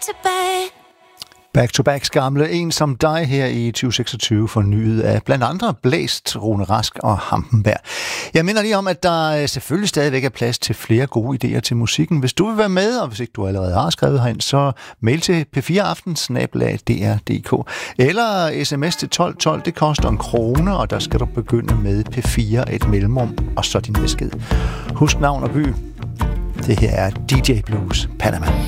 Back-to-Backs gamle En som dig her i 2026 fornyet af blandt andre Blæst, Rune Rask og Hampenberg. Jeg minder lige om, at der selvfølgelig stadigvæk er plads til flere gode idéer til musikken. Hvis du vil være med, og hvis ikke du allerede har skrevet herind, så mail til p4aften@dr.dk eller sms til 1212. Det koster 1 krone, og der skal du begynde med P4, et mellemrum, og så din besked. Husk navn og by. Det her er DJ Blues Panama.